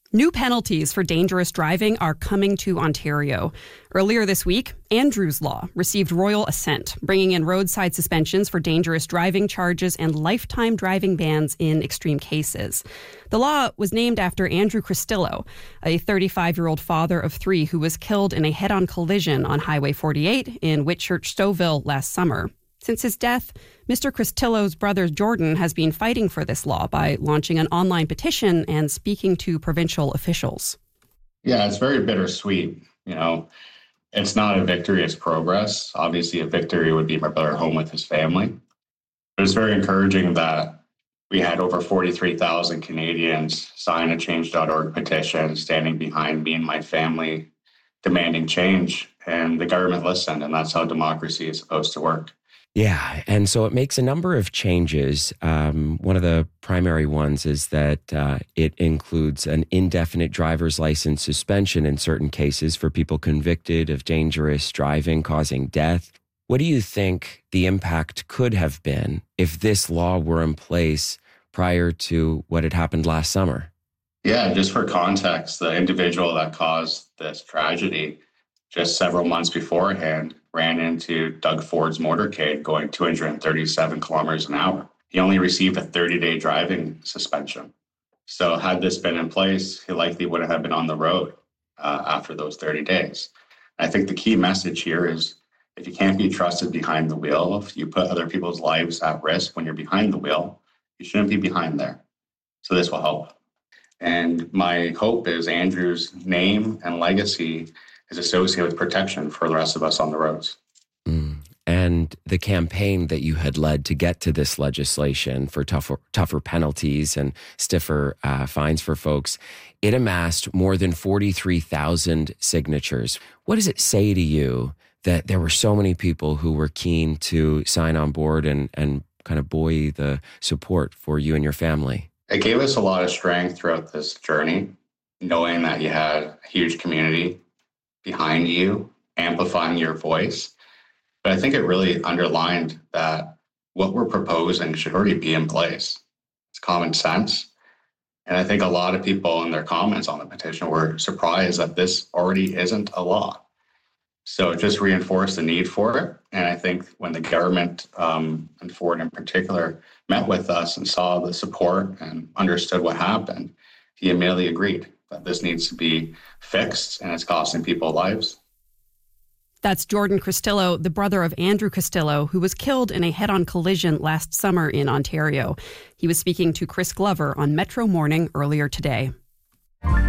New penalties for dangerous driving are coming to Ontario. Earlier this week, Andrew's Law received royal assent, bringing in roadside suspensions for dangerous driving charges and lifetime driving bans in extreme cases. The law was named after Andrew Cristillo, a 35-year-old father of three who was killed in a head-on collision on Highway 48 in Whitchurch-Stouffville last summer. Since his death, Mr. Cristillo's brother Jordan has been fighting for this law by launching an online petition and speaking to provincial officials. Yeah, it's very bittersweet. It's not a victory, it's progress. Obviously, a victory would be my brother home with his family. But it's very encouraging that we had over 43,000 Canadians sign a change.org petition standing behind me and my family demanding change. And the government listened, and that's how democracy is supposed to work. Yeah, and so it makes a number of changes. One of the primary ones is that it includes an indefinite driver's license suspension in certain cases for people convicted of dangerous driving causing death. What do you think the impact could have been if this law were in place prior to what had happened last summer? Yeah, just for context, the individual that caused this tragedy just several months beforehand ran into Doug Ford's motorcade going 237 kilometers an hour. He only received a 30-day driving suspension. So had this been in place, he likely wouldn't have been on the road after those 30 days. I think the key message here is if you can't be trusted behind the wheel, if you put other people's lives at risk when you're behind the wheel, you shouldn't be behind there. So this will help. And my hope is Andrew's name and legacy is associated with protection for the rest of us on the roads. And the campaign that you had led to get to this legislation for tougher penalties and stiffer fines for folks, it amassed more than 43,000 signatures. What does it say to you that there were so many people who were keen to sign on board and kind of buoy the support for you and your family? It gave us a lot of strength throughout this journey, knowing that you had a huge community behind you, amplifying your voice. But I think it really underlined that what we're proposing should already be in place. It's common sense. And I think a lot of people in their comments on the petition were surprised that this already isn't a law. So it just reinforced the need for it. And I think when the government, and Ford in particular, met with us and saw the support and understood what happened, he immediately agreed that this needs to be fixed and it's costing people lives. That's Jordan Cristillo, the brother of Andrew Cristillo, who was killed in a head-on collision last summer in Ontario. He was speaking to Chris Glover on Metro Morning earlier today.